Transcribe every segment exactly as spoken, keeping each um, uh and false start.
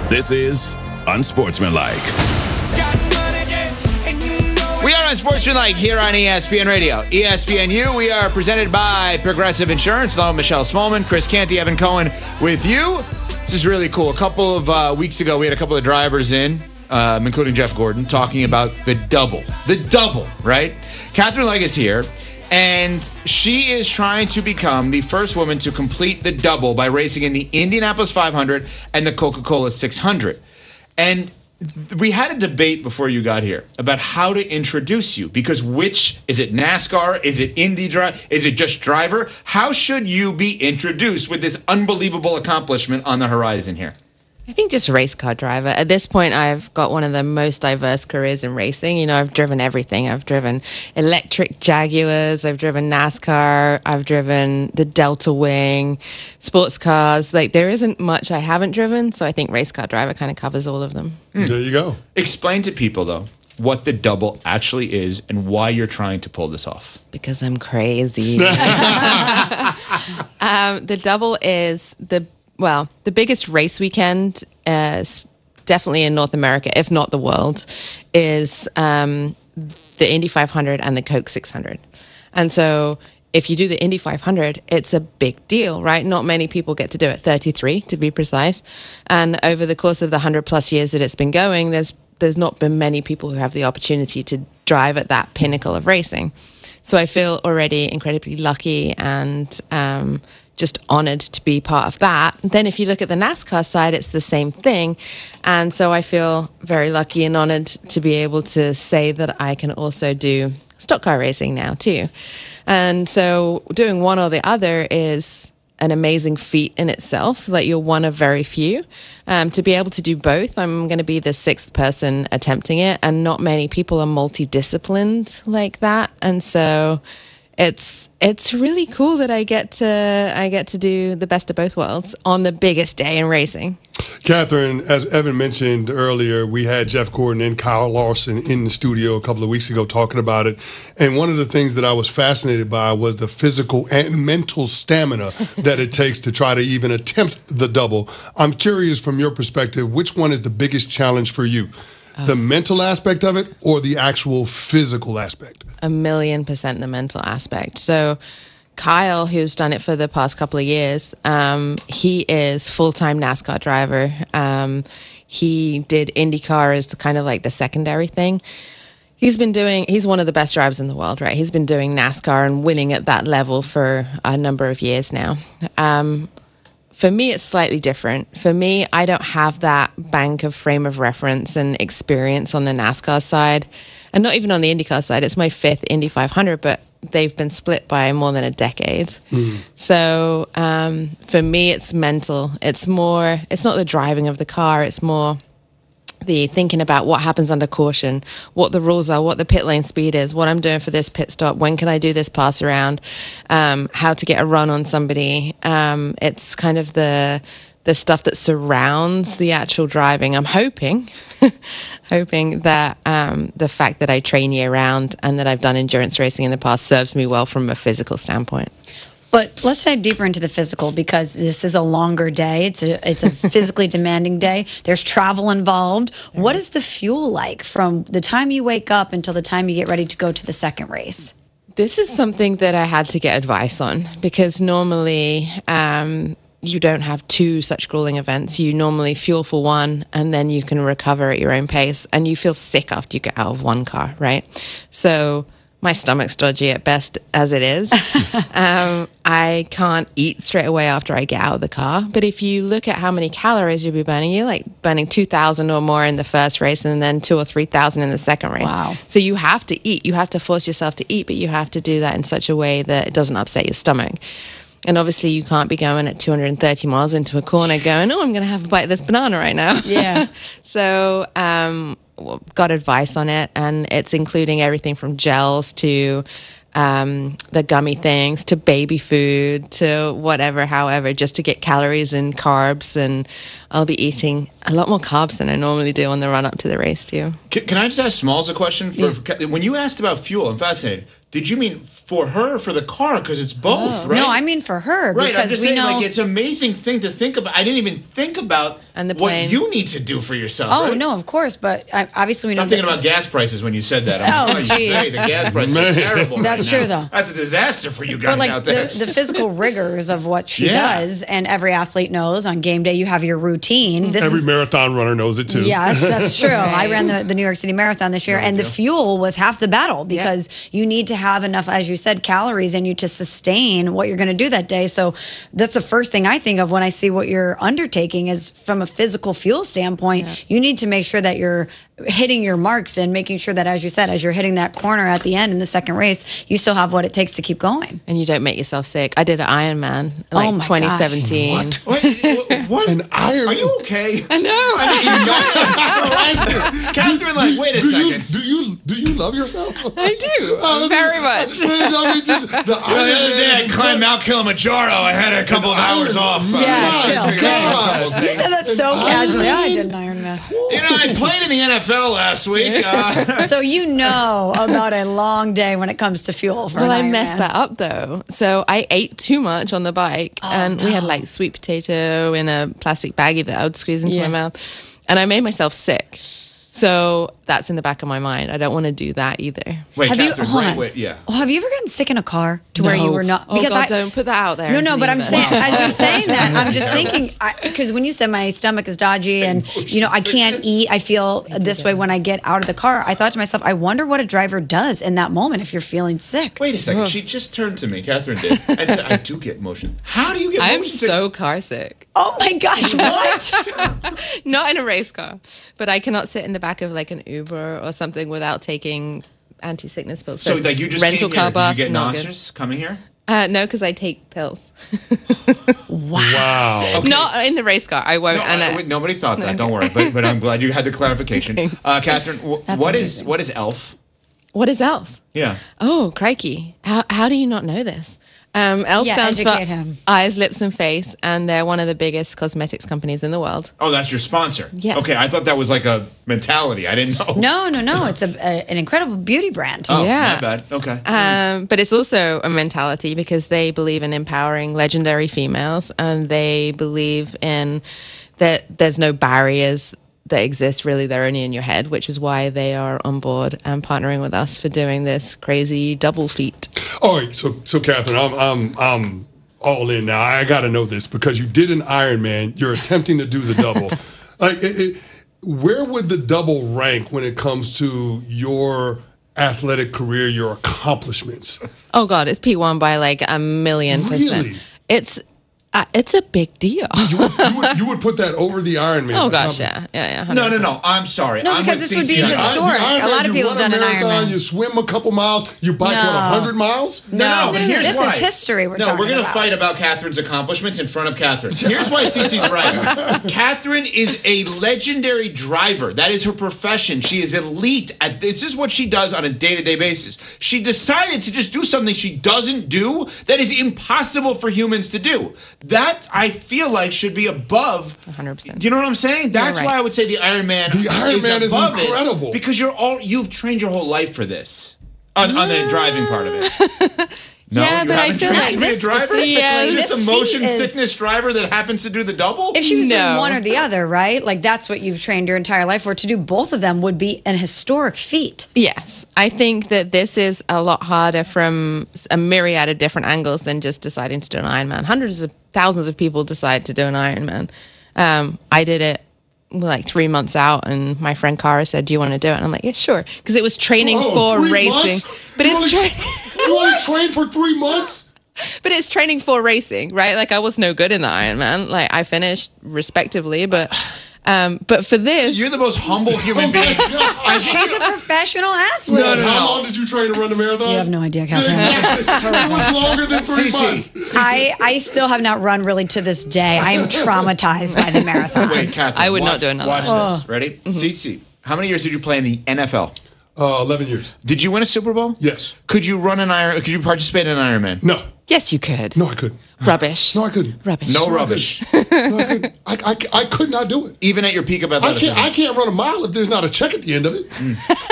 This is Unsportsmanlike. We are Unsportsmanlike here on E S P N Radio. E S P N U, we are presented by Progressive Insurance. Along with Michelle Smallman, Chris Canty, Evan Cohen with you. This is really cool. A couple of uh, weeks ago, we had a couple of drivers in, um, including Jeff Gordon, talking about the double. The double, right? Katherine Legge is here, and she is trying to become the first woman to complete the double by racing in the Indianapolis five hundred and the Coca-Cola six hundred. And we had a debate before you got here about how to introduce you, because which, is it NASCAR? Is it Indy Drive? Is it just driver? How should you be introduced with this unbelievable accomplishment on the horizon here? I think just race car driver. At this point, I've got one of the most diverse careers in racing. You know, I've driven everything. I've driven electric Jaguars. I've driven NASCAR. I've driven the Delta Wing, sports cars. Like, there isn't much I haven't driven. So I think race car driver kind of covers all of them. Mm. There you go. Explain to people, though, what the double actually is and why you're trying to pull this off. Because I'm crazy. um, the double is the Well, the biggest race weekend, uh, definitely in North America, if not the world, is um, the Indy five hundred and the Coke six hundred. And so if you do the Indy five hundred, it's a big deal, right? Not many people get to do it, thirty-three to be precise. And over the course of the one hundred plus years that it's been going, there's there's not been many people who have the opportunity to drive at that pinnacle of racing. So I feel already incredibly lucky and um, just honored to be part of that. Then if you look at the NASCAR side, it's the same thing. And so I feel very lucky and honored to be able to say that I can also do stock car racing now too. And so doing one or the other is an amazing feat in itself. Like, you're one of very few. Um, to be able to do both, I'm going to be the sixth person attempting it, and not many people are multidisciplined like that. And so it's it's really cool that I get to I get to do the best of both worlds on the biggest day in racing. Katherine, as Evan mentioned earlier, we had Jeff Gordon and Kyle Larson in the studio a couple of weeks ago talking about it. And one of the things that I was fascinated by was the physical and mental stamina that it takes to try to even attempt the double. I'm curious, from your perspective, which one is the biggest challenge for you? Oh. The mental aspect of it or the actual physical aspect? A million percent the mental aspect. So Kyle, who's done it for the past couple of years, um, he is full-time NASCAR driver. Um, he did IndyCar as kind of like the secondary thing. He's been doing, he's one of the best drivers in the world, right? He's been doing NASCAR and winning at that level for a number of years now. Um, For me, it's slightly different. For me, I don't have that bank of frame of reference and experience on the NASCAR side, and not even on the IndyCar side. It's my fifth Indy five hundred, but they've been split by more than a decade. Mm. So um, for me, it's mental. It's more, it's not the driving of the car. It's more the thinking about what happens under caution, what the rules are, what the pit lane speed is, what I'm doing for this pit stop, when can I do this pass around, um, how to get a run on somebody. Um, it's kind of the the stuff that surrounds the actual driving. I'm hoping, hoping that um, the fact that I train year round and that I've done endurance racing in the past serves me well from a physical standpoint. But let's dive deeper into the physical, because this is a longer day. It's a it's a physically demanding day. There's travel involved. Mm-hmm. What is the fuel like from the time you wake up until the time you get ready to go to the second race? This is something that I had to get advice on, because normally um, you don't have two such grueling events. You normally fuel for one, and then you can recover at your own pace, and you feel sick after you get out of one car, right? So my stomach's dodgy at best as it is. um, I can't eat straight away after I get out of the car. But if you look at how many calories you'll be burning, you're like burning two thousand or more in the first race, and then two or three thousand in the second race. Wow. So you have to eat. You have to force yourself to eat, but you have to do that in such a way that it doesn't upset your stomach. And obviously you can't be going at two hundred thirty miles into a corner going, oh, I'm going to have a bite of this banana right now. Yeah. so, um, got advice on it, and it's including everything from gels to um, the gummy things to baby food to whatever, however, just to get calories and carbs. And I'll be eating a lot more carbs than I normally do on the run up to the race too. Can, can I just ask Smalls a question? For, yeah. for, when you asked about fuel, I'm fascinated. Did you mean for her or for the car? Because it's both, right? No, I mean for her Right, I'm because just we saying, know. like, it's an amazing thing to think about. I didn't even think about And the what plane. you need to do for yourself. oh right? no, of course, but I, obviously we know. I'm thinking that- about gas prices when you said that. I'm Oh, like, oh, geez. hey, the gas prices Man. are terrible. That's right true, now. though. That's a disaster for you guys But like out there. the, the physical rigors of what she Yeah. does, and every athlete knows on game day you have your routine. This Every is marathon runner knows it too. Yes, that's true. I Right. ran the, the New York City Marathon this year, and the fuel was half the battle because you need to have enough, as you said, calories in you to sustain what you're going to do that day. So that's the first thing I think of when I see what you're undertaking is from a physical fuel standpoint. You need to make sure that you're hitting your marks and making sure that, as you said, as you're hitting that corner at the end in the second race, you still have what it takes to keep going. And you don't make yourself sick. I did an Ironman like Oh my gosh. twenty seventeen. What? Wait, wh- what? An iron. Are you okay? I know. I mean, you got Catherine, like, wait a do second. You, do you do you love yourself? I do. Oh, Very much. I mean, just the Well, the other day I Iron climbed Man- Mount Kilimanjaro. I had a couple of hours Iron- off. Yeah, Uh, chill. figured out a couple of You things. said that so An casually. Yeah, I Ironman? did an Ironman. You know, I played in the N F L last week. Uh, So you know about a long day when it comes to fuel. For Well, an I messed Ironman. that up though. So I ate too much on the bike, Oh, and we had like sweet potato in a plastic baggie that I would squeeze into Yeah. my mouth, and I made myself sick. So that's in the back of my mind. I don't want to do that either. wait, Have you- Catherine, hold wait, on. wait, yeah. Oh, have you ever gotten sick in a car to where you No. were not? Oh, God, I don't put that out there No, into no, the but I'm universe. saying as you're saying that, I'm just thinking because when you said my stomach is dodgy and you know I can't eat, I feel this way when I get out of the car. I thought to myself, I wonder what a driver does in that moment if you're feeling sick. Wait a second. She just turned to me, Catherine did, and said, I do get motion. How do you get I'm motion sickness? so car sick. Oh my gosh, what? Not in a race car, but I cannot sit in the back of like an Uber or something without taking anti-sickness pills. So, like, you just rental came here. car bus. Did you get not good. nauseous coming here? Uh, no, because I take pills. Wow. Not in the race car. I won't. No, and I- I- wait, nobody thought that. Don't worry. But, but I'm glad you had the clarification. Uh, Catherine, wh- That's what is amazing. what is ELF? what is ELF? Yeah. Oh, crikey. How, how do you not know this? Um, ELF Yeah, stands for educate him. Eyes, Lips, and Face, and they're one of the biggest cosmetics companies in the world. Oh, that's your sponsor. Yes. Okay, I thought that was like a mentality. I didn't know. No, no, no. It's a, a an incredible beauty brand. Oh, Yeah. my bad. Okay. Um, but it's also a mentality because they believe in empowering legendary females, and they believe in that there's no barriers that exist, really. They're only in your head, which is why they are on board and partnering with us for doing this crazy double feat. All right, so so Catherine, I'm I'm I'm all in now. I got to know this because you did an Ironman. You're attempting to do the double. Like, it, it, where would the double rank when it comes to your athletic career, your accomplishments? Oh God, it's P one by like a million percent. Really? It's uh, it's a big deal. You would, you would, you would put that over the Ironman. Oh like, gosh, I'm- yeah, yeah, yeah. no, no, one hundred percent. no. I'm sorry. No, I'm because with this would be C C. the I- story. The Ironman, A lot of you people run have done an marathon, Ironman. You swim a couple miles. You bike No. what one hundred miles. No, no, no, but here's This why. is history we're no, talking we're gonna about. fight about Catherine's accomplishments in front of Catherine. Here's why Cece's right. Catherine is a legendary driver. That is her profession. She is elite at this. Is what she does on a day-to-day basis. She decided to just do something she doesn't do that is impossible for humans to do. That I feel like should be above. one hundred percent. You know what I'm saying? That's right. why I would say the Ironman. The Ironman is above it incredible. because you're all you've trained your whole life for this. On, on the driving part of it. No, Yeah, you but I haven't feel trained like to be a this driver? specifically, You're just this a motion feat is- sickness driver that happens to do the double. If she was doing No. one or the other, right? Like that's what you've trained your entire life for. To do both of them would be an historic feat. Yes, I think that this is a lot harder from a myriad of different angles than just deciding to do an Ironman. Hundreds of thousands of people decide to do an Ironman. Um, I did it like three months out, and my friend Cara said, "Do you want to do it?" And I'm like, "Yeah, sure," because it was training Oh, for three racing. months? But You it's only- tra- You only trained for three months. but it's training for racing, right? Like I was no good in the Ironman. Like I finished respectively, but um, but for this, You're the most humble human being. God. She's a professional athlete. No, no, How no. long did you train to run the marathon? You have no idea, Catherine. Exactly. It was longer than three months. Cece, I, I still have not run really to this day. I am traumatized by the marathon. Wait, Catherine. I would watch, not do another Watch one. this. Ready? Cece, how many years did you play in the N F L? Uh, Eleven years. Did you win a Super Bowl? Yes. Could you run an Iron? Could you participate in an Ironman? No. yes, you could. No, I couldn't. Rubbish. No, I couldn't. Rubbish. No No, I rubbish. couldn't. No, I couldn't. I, I, I could not do it. Even at your peak of I athleticism. can't. I can't run a mile if there's not a check at the end of it. I,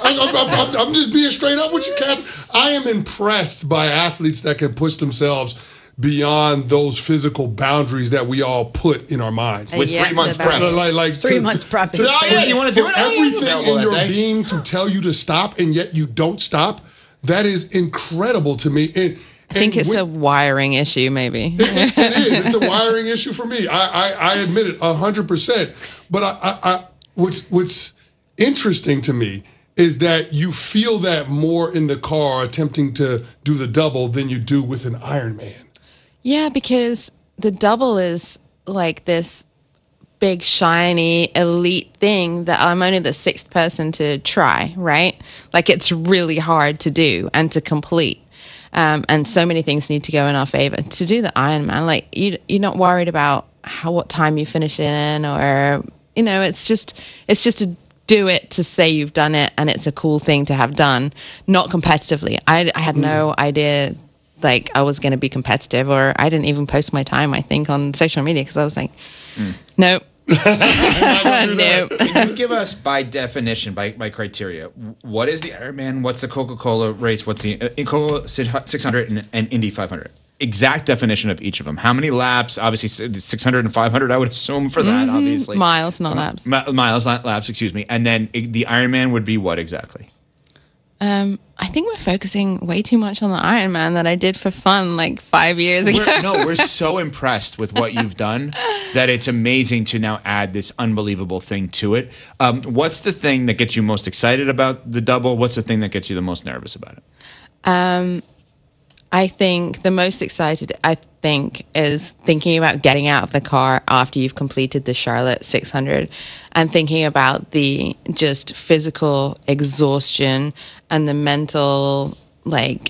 I, I'm, I'm just being straight up with you, Kath. I am impressed by athletes that can push themselves beyond those physical boundaries that we all put in our minds. With Yeah, three months the prep. boundaries. Like, like Three to- months to- prep. to- is Oh, yeah, you want to do for it? Oh, yeah, I'm everything available in your that day. being to tell you to stop, and yet you don't stop. That is incredible to me. And, I think it's a wiring issue, maybe. it, it, it is. It's a wiring issue for me. I, I, I admit it a hundred percent. But I, I, I, what's what's interesting to me is that you feel that more in the car attempting to do the double than you do with an Ironman. Yeah, because the double is like this big, shiny, elite thing that I'm only the sixth person to try, right? Like it's really hard to do and to complete. Um, and so many things need to go in our favor. To do the Ironman, like you, you're not worried about how what time you finish in, or you know, it's just it's just to do it to say you've done it, and it's a cool thing to have done, not competitively. I, I had no idea like I was going to be competitive, or I didn't even post my time, I think, on social media because I was like, mm. nope. nope. Can you give us, by definition, by, by criteria, what is the Ironman? What's the Coca-Cola race? What's the uh, Coca-Cola six hundred and, and Indy five hundred? Exact definition of each of them. How many laps? Obviously, six hundred and five hundred, I would assume for that, Mm-hmm. obviously. Miles, not laps. Mi- miles, not laps, excuse me. And then it- the Ironman would be what exactly? Um, I think we're focusing way too much on the Ironman that I did for fun like five years ago. We're, no, we're so impressed with what you've done that it's amazing to now add this unbelievable thing to it. Um, what's the thing that gets you most excited about the double? What's the thing that gets you the most nervous about it? Um, I think the most excited, I think, is thinking about getting out of the car after you've completed the Charlotte six hundred and thinking about the just physical exhaustion and the mental, like,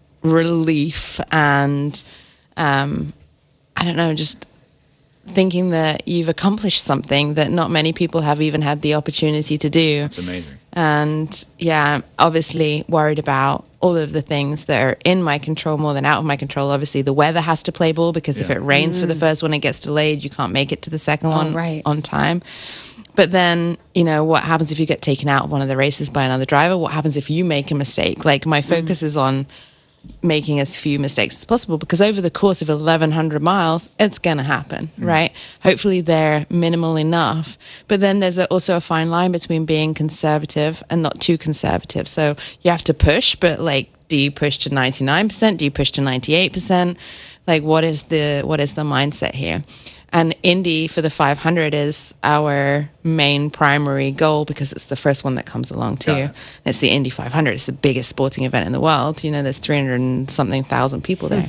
relief and, um, I don't know, just thinking that you've accomplished something that not many people have even had the opportunity to do. It's amazing. And yeah, I'm obviously worried about all of the things that are in my control more than out of my control. Obviously, the weather has to play ball because if Yeah. it rains for the first one, it gets delayed. You can't make it to the second one right. on time. But then, you know, what happens if you get taken out of one of the races by another driver? What happens if you make a mistake? Like, my focus is on making as few mistakes as possible, because over the course of eleven hundred miles, it's going to happen, mm. right? Hopefully they're minimal enough. But then there's a, also a fine line between being conservative and not too conservative. So you have to push, but like, do you push to ninety-nine percent? Do you push to ninety-eight percent? Like, what is the what is the mindset here? And Indy for the five hundred is our main primary goal because it's the first one that comes along too. Yeah. It's the Indy five hundred. It's the biggest sporting event in the world. You know, there's three hundred and something thousand people there.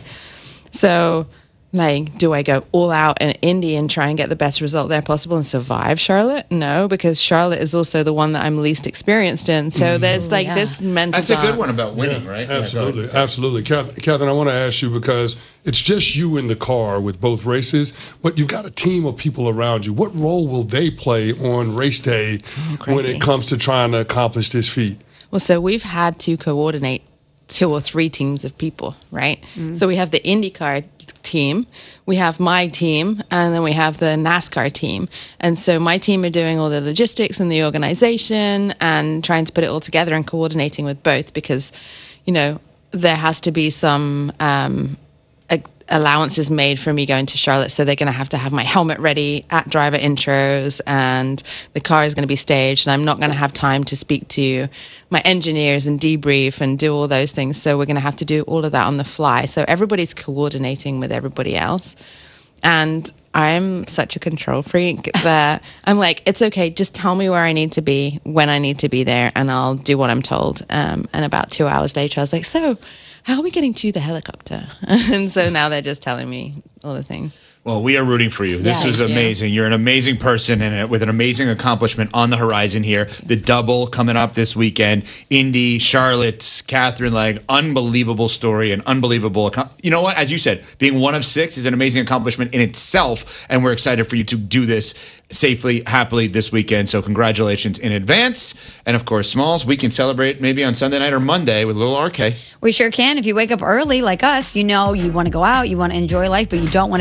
So, like, do I go all out in Indy and try and get the best result there possible and survive Charlotte? No, because Charlotte is also the one that I'm least experienced in. So there's like yeah. this mental That's a good dance. one about winning, right? Yeah, Absolutely, go ahead. absolutely. Kath- Catherine, I want to ask you, because it's just you in the car with both races, but you've got a team of people around you. What role will they play on race day Oh, when crikey. it comes to trying to accomplish this feat? Well, so we've had to coordinate two or three teams of people, right? So we have the IndyCar team, we have my team, and then we have the NASCAR team. And so my team are doing all the logistics and the organization and trying to put it all together and coordinating with both because, you know, there has to be some um, a- allowances made for me going to Charlotte. So they're going to have to have my helmet ready at driver intros and the car is going to be staged and I'm not going to have time to speak to my engineers and debrief and do all those things. So we're going to have to do all of that on the fly. So everybody's coordinating with everybody else. And I'm such a control freak that I'm like, it's okay. Just tell me where I need to be, when I need to be there, and I'll do what I'm told. Um, and about two hours later, I was like, so how are we getting to the helicopter? And so now they're just telling me all the things. Well, we are rooting for you. This Yes. is amazing. You're an amazing person and with an amazing accomplishment on the horizon here. The double coming up this weekend. Indy, Charlotte, Catherine, like unbelievable story and unbelievable. Accom- you know what? As you said, being one of six is an amazing accomplishment in itself. And we're excited for you to do this safely, happily this weekend. So congratulations in advance. And of course, Smalls, we can celebrate maybe on Sunday night or Monday with a little R K. We sure can. If you wake up early like us, you know you want to go out, you want to enjoy life, but you don't want to feel it the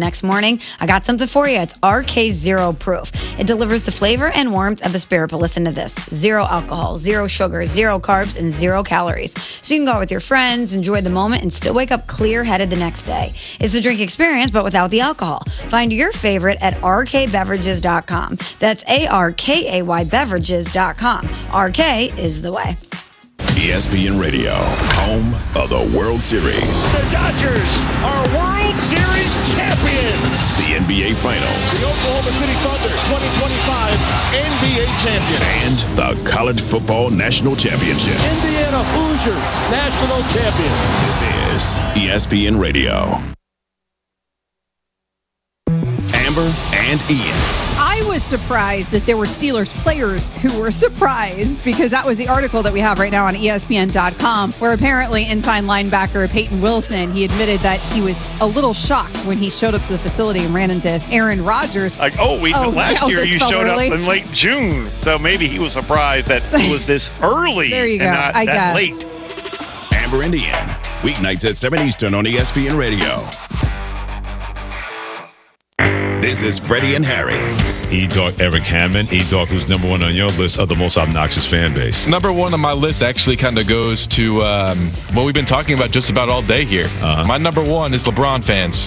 next morning, I got something for you. It's R K Zero Proof. It delivers the flavor and warmth of a spirit, but listen to this. Zero alcohol, zero sugar, zero carbs, and zero calories. So you can go out with your friends, enjoy the moment, and still wake up clear-headed the next day. It's a drink experience, but without the alcohol. Find your favorite at R K beverages dot com. That's A R K A Y beverages dot com. R K is the way. E S P N Radio, home of the World Series. The Dodgers are World Series champions. The N B A Finals. The Oklahoma City Thunder twenty twenty-five N B A champion. And the College Football National Championship. Indiana Hoosiers national champions. This is E S P N Radio. Amber and Ian. I was surprised that there were Steelers players who were surprised, because that was the article that we have right now on E S P N dot com, where apparently inside linebacker Peyton Wilson, he admitted that he was a little shocked when he showed up to the facility and ran into Aaron Rodgers. Like, oh, we Oh, last oh, year this you felt showed early. up in late June, so maybe he was surprised that it was this early. There you and go, not I that guess. late. Amber and Ian. Weeknights at seven Eastern on E S P N Radio. This is Freddie and Harry. E-Dog Eric Hammond. E-Dog, who's number one on your list of the most obnoxious fan base. Number one on my list actually kind of goes to um, what we've been talking about just about all day here. Uh-huh. My number one is LeBron fans.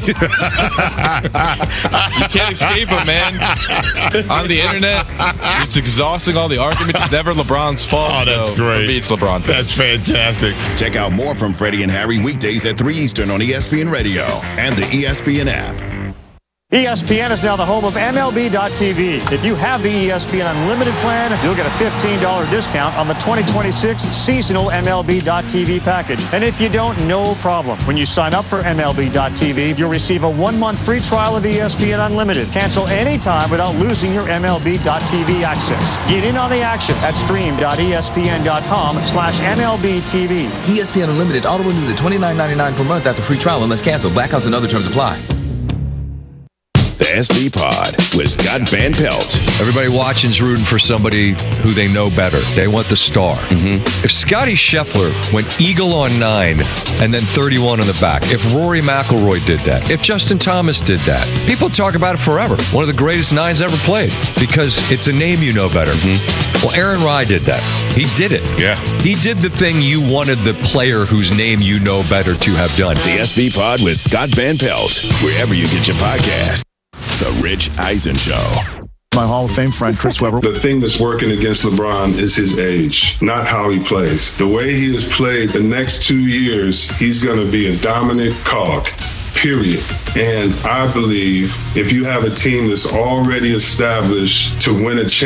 You can't escape them, man. On the internet, it's exhausting, all the arguments. It's never LeBron's fault. Oh, that's so great. For me, it's LeBron fans. That's fantastic. Check out more from Freddie and Harry weekdays at three Eastern on E S P N Radio and the E S P N app. E S P N is now the home of M L B dot T V. If you have the E S P N Unlimited plan, you'll get a fifteen dollars discount on the twenty twenty-six seasonal M L B dot T V package. And if you don't, no problem. When you sign up for M L B dot T V, you'll receive a one-month free trial of E S P N Unlimited. Cancel anytime without losing your M L B dot T V access. Get in on the action at stream dot E S P N dot com slash M L B T V. E S P N Unlimited auto renews at twenty-nine ninety-nine per month after free trial unless canceled. Blackouts and other terms apply. The S B Pod with Scott Van Pelt. Everybody watching's rooting for somebody who they know better. They want the star. Mm-hmm. If Scotty Scheffler went eagle on nine and then thirty-one on the back, if Rory McIlroy did that, if Justin Thomas did that, people talk about it forever. One of the greatest nines ever played, because it's a name you know better. Mm-hmm. Well, Aaron Rye did that. He did it. Yeah. He did the thing you wanted the player whose name you know better to have done. The S B Pod with Scott Van Pelt, wherever you get your podcast. The Rich Eisen Show. My Hall of Fame friend, Chris Webber. The thing that's working against LeBron is his age, not how he plays. The way he has played the next two years, he's going to be a dominant cog, period. And I believe if you have a team that's already established to win a championship,